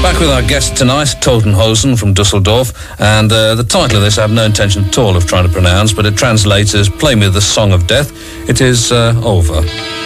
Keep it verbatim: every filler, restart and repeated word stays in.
Back with our guest tonight, Totenhausen from Dusseldorf, and uh, the title of this I have no intention at all of trying to pronounce, but it translates as Play Me the Song of Death. It is uh, over.